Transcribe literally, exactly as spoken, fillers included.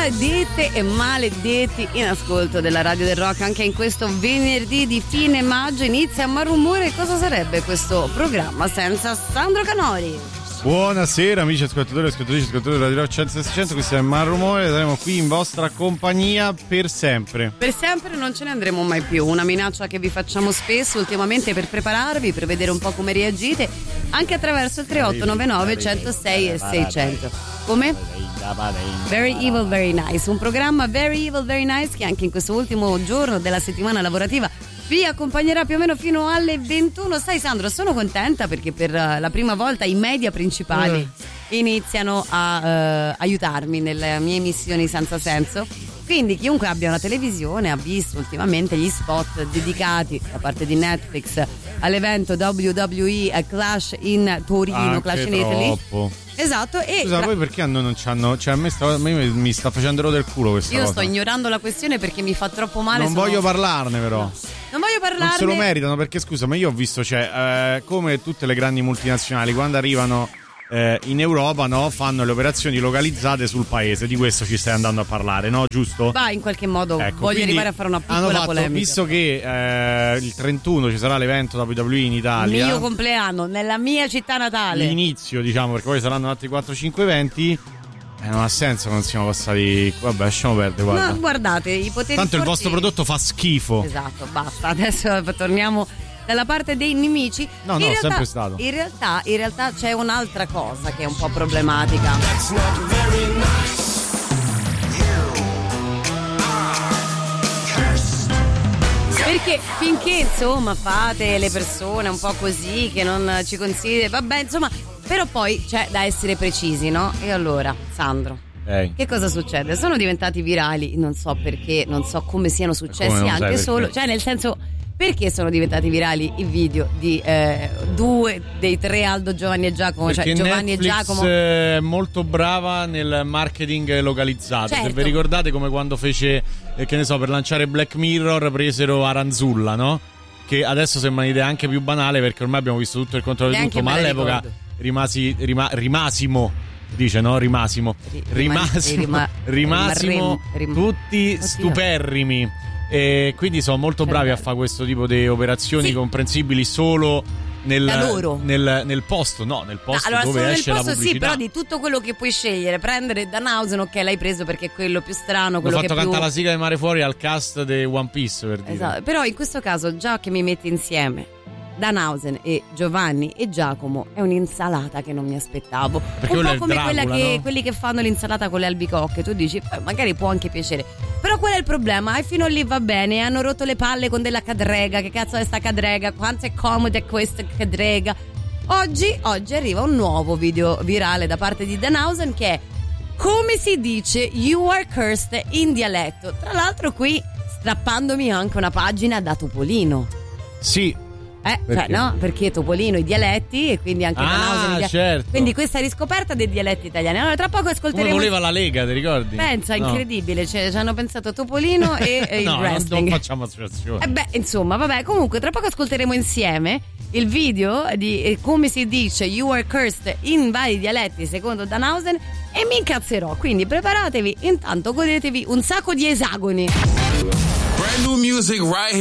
maledette e maledetti in ascolto della Radio del Rock anche in questo venerdì di fine maggio. Inizia Malrumore. Cosa sarebbe questo programma senza Sandro Canori? Buonasera amici ascoltatori e ascoltatrici ascoltatori di Radio Rock cento seicento, questo è Malrumore, saremo qui in vostra compagnia per sempre. Per sempre non ce ne andremo mai più, una minaccia che vi facciamo spesso ultimamente per prepararvi, per vedere un po' come reagite, anche attraverso il tre otto nove nove, centosei e seicento. Come? Very Evil, Very Nice, un programma Very Evil, Very Nice che anche in questo ultimo giorno della settimana lavorativa vi accompagnerà più o meno fino alle ventuno. Sai Sandro, sono contenta perché per la prima volta i media principali mm. iniziano a uh, aiutarmi nelle mie emissioni senza senso. Quindi chiunque abbia una televisione ha visto ultimamente gli spot dedicati da parte di Netflix all'evento W W E a Clash in Torino, anche Clash in Italy. Troppo. Esatto. E scusa, tra... poi perché a noi non c'hanno, cioè a me, sta, a me mi sta facendo rodere il culo questa io cosa. sto ignorando la questione perché mi fa troppo male. Non sono... voglio parlarne però. No. Non voglio parlarne. Non se lo meritano perché scusa, ma io ho visto, cioè, eh, come tutte le grandi multinazionali quando arrivano eh, in Europa, no, fanno le operazioni localizzate sul paese. Di questo ci stai andando a parlare, no? Giusto? Va, in qualche modo ecco, voglio arrivare a fare una piccola hanno fatto, polemica. Visto che eh, il trentuno ci sarà l'evento W W E in Italia, il mio compleanno nella mia città natale, l'inizio diciamo, perché poi saranno altri quattro cinque eventi. Eh, non ha senso che non siamo passati. Vabbè, lasciamo perdere, guarda. No, guardate, i poteri tanto forti... il vostro prodotto fa schifo. Esatto, basta. Adesso torniamo dalla parte dei nemici. No, in no, realtà, sempre stato. In realtà, in realtà c'è un'altra cosa che è un po' problematica. Perché finché insomma fate le persone un po' così che non ci considerano, vabbè insomma, però poi c'è da essere precisi, no? E allora, Sandro, Ehi. che cosa succede? Sono diventati virali, non so perché, non so come siano successi, come anche solo, perché? cioè nel senso, perché sono diventati virali i video di eh, due dei tre Aldo, Giovanni e Giacomo, Perché cioè Giovanni Netflix e Giacomo è molto brava nel marketing localizzato. Certo. Se vi ricordate, come quando fece, eh, che ne so, per lanciare Black Mirror presero Aranzulla, no? Che adesso sembra un'idea anche più banale perché ormai abbiamo visto tutto il controllo di Neanche tutto, ma me la all'epoca ricordo. rimasi, rima, rimasimo dice no? Rimasimo Ri- rimasimo, rima- rimasimo rimarremo- rim- tutti Oddio. stuperrimi. E quindi sono molto bravi a fare questo tipo di operazioni Sì. comprensibili solo nel, Da loro. nel, nel posto, no, nel posto No, allora, dove solo esce nel la posto pubblicità. sì, però di tutto quello che puoi scegliere, prendere Danhausen, ok, l'hai preso perché è quello più strano, Ho quello fatto che più... cantare la sigla di Mare Fuori al cast di One Piece, per dire. Esatto, però in questo caso già che mi metti insieme Danhausen e Giovanni e Giacomo è un'insalata che non mi aspettavo. Perché un quello po' è come Dracula, quella che, no? quelli che fanno l'insalata con le albicocche, tu dici eh, magari può anche piacere, però qual è il problema? E fino lì va bene, hanno rotto le palle con della cadrega, che cazzo è sta cadrega, quanto è comoda questa cadrega. Oggi, oggi arriva un nuovo video virale da parte di Danhausen che è come si dice you are cursed in dialetto, tra l'altro qui strappandomi anche una pagina da Topolino. Sì. Eh, Perché? cioè, no, perché Topolino i dialetti e quindi anche Ah, Danhausen i dia- certo. Quindi questa riscoperta dei dialetti italiani. Allora tra poco Come ascolteremo. voleva la Lega, ti ricordi? Pensa, No. incredibile, cioè, ci hanno pensato Topolino e, e il no, wrestling. non facciamo associazioni. E beh, insomma, vabbè, comunque tra poco ascolteremo insieme il video di eh, come si dice you are cursed in vari dialetti secondo Danhausen e mi incazzerò, quindi preparatevi, intanto godetevi un sacco di esagoni. Brand new music right here.